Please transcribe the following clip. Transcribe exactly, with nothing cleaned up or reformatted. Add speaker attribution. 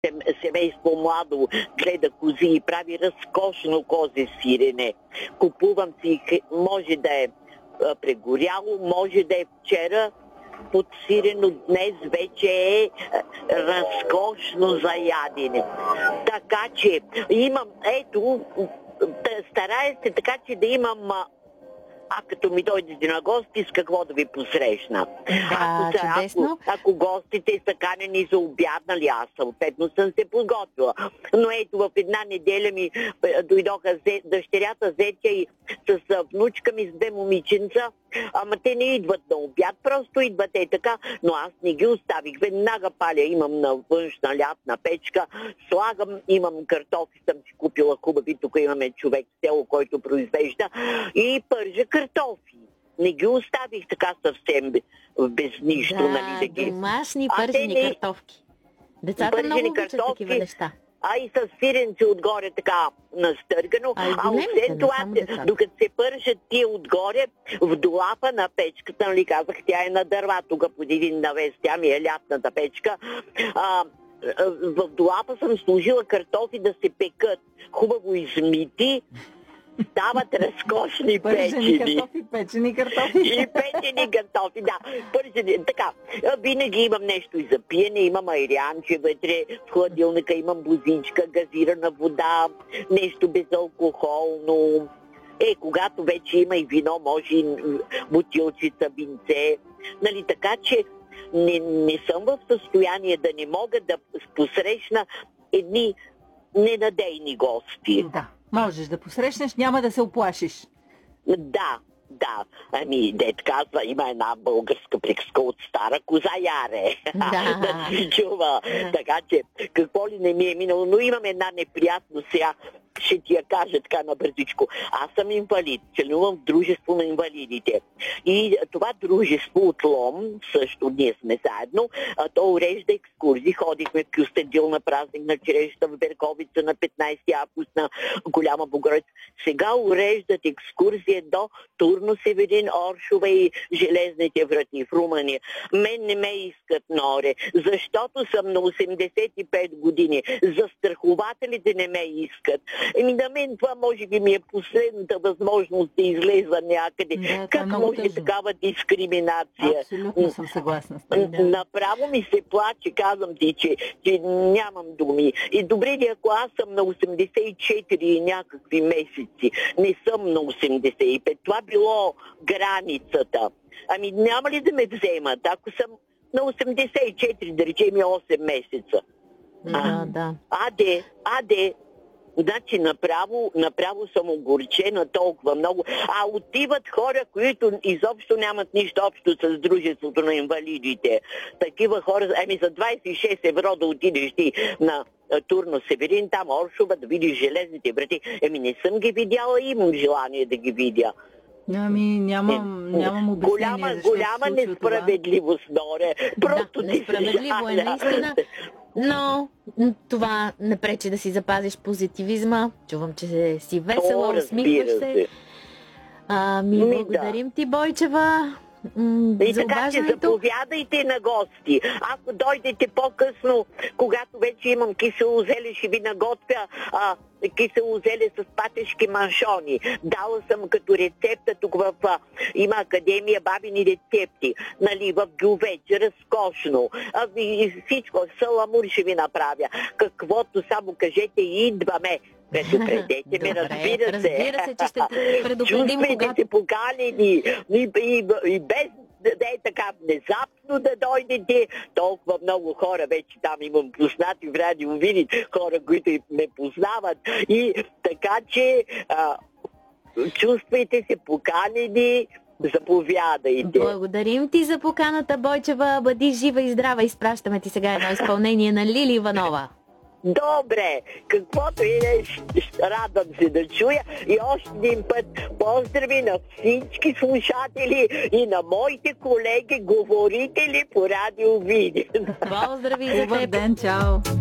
Speaker 1: семейство младо гледа кози и прави разкошно козе сирене. Купувам си, може да е прегоряло, може да е вчера подсирено, днес вече е разкошно за ядене. Така че имам, ето, старая се така, че да имам, а като ми дойдете на гости, с какво да ви посрещна.
Speaker 2: Да,
Speaker 1: ако, са, ако, ако гостите са канени за обяд, нали, аз съответно съм се подготвила. Но ето в една неделя ми дойдоха дъщерята зетя и с внучка ми с две момиченца. Ама те не идват на обяд, просто идват е така, но аз не ги оставих. Веднага паля, имам на външна лятна печка, слагам, имам картофи, съм си купила хубави, тук имаме човек в село, който произвежда, и пържа картофи. Не ги оставих така съвсем без нищо,
Speaker 2: да,
Speaker 1: нали да ги...
Speaker 2: домашни пържени не... картофки. Децата
Speaker 1: пържени
Speaker 2: много обичат
Speaker 1: картофи,
Speaker 2: такива неща.
Speaker 1: А и с сиренце отгоре така настъргано. А, а освен това, докато се пържат тия отгоре, в долапа на печката, нали казах, тя е на дърва, тук под един навес, тя ми е лятната печка, а, в долапа съм сложила картофи да се пекат, хубаво измити, стават разкошни печени.
Speaker 3: Картофи, печени картофи.
Speaker 1: И печени картофи, да. Пържени, така. Винаги имам нещо и за пиене, имам айрянче вътре, в хладилника имам бузичка, газирана вода, нещо безалкохолно. Е, когато вече има и вино, може и бутилчица, винце. Нали, така че не, не съм в състояние да не мога да посрещна едни ненадейни гости.
Speaker 3: Да. Можеш да посрещнеш, няма да се оплашиш.
Speaker 1: Да, да. Ами, дед казва, има една българска приказка от стара коза яре.
Speaker 2: Да.
Speaker 1: Да си чува. Така че, какво ли не ми е минало, но имам една неприятност сега. Ще ти я кажа така набързичко. Аз съм инвалид, членувам в дружество на инвалидите. И това дружество от Лом, също ние сме заедно, то урежда екскурзии. Ходихме в Кюстендил на празник на черешата в Берковица на петнайсети август на Голяма Богородица. Сега уреждат екскурзия до Турно, Северин, Оршова и Железните врати в Румъния. Мен не ме искат норе, защото съм на осемдесет и пет години. Застрахователите не ме искат. Еми на мен това може би ми е последната възможност да излеза някъде.
Speaker 3: Да,
Speaker 1: как може тъжно. Такава дискриминация?
Speaker 3: Абсолютно съм съгласна с теб. Да.
Speaker 1: Направо ми се плаче, казвам ти, че, че нямам думи. И добре ли, ако аз съм на осемдесет и четири и някакви месеци, не съм на осемдесет и пет, това било границата. Ами няма ли да ме вземат, ако съм на осемдесет и четири, да речем и осем месеца?
Speaker 2: Да, да.
Speaker 1: Аде, аде. Значи направо, направо съм огорчена толкова много. А отиват хора, които изобщо нямат нищо общо с дружеството на инвалидите. Такива хора, ами за двайсет и шест евро да отидеш ти на Турно Северин, там Оршова, да видиш Железните врати. Еми не съм ги видяла и имам желание да ги видя.
Speaker 3: Ами нямам, нямам обяснение.
Speaker 1: Голяма, голяма несправедливост, Доре. Просто
Speaker 2: да, несправедливо е наистина. Но това не пречи да си запазиш позитивизма. Чувам, че си весела, усмихваш се. Ами, Ми, благодарим да. ти, Бойчева. М-
Speaker 1: и така че заповядайте на гости. Ако дойдете по-късно, когато вече имам кисело зеле, ще ви наготвя а, кисело зеле с патешки маншони. Дала съм като рецепта тук в а, има Академия бабини рецепти. Нали, в гювеч, разкошно. А, и всичко, саламур ще ви направя. Каквото само кажете и идваме. Предупредете ме, разбира се.
Speaker 2: Разбира се, че ще те предупредим,
Speaker 1: чувствайте
Speaker 2: когато...
Speaker 1: се поканени и, и, и без да е така внезапно да дойдете. Толкова много хора вече там имам познати в радио Видин, хора, които ме познават. И така че а, чувствайте се поканени, заповядайте.
Speaker 2: Благодарим ти за поканата, Бойчева. Бъди жива и здрава. Изпращаме ти сега едно изпълнение на Лили Иванова.
Speaker 1: Добре, каквото и е, радвам се да чуя и още един път поздрави на всички слушатели и на моите колеги, говорители по радио Видин.
Speaker 2: Поздрави за теб.
Speaker 3: Добър ден, чао!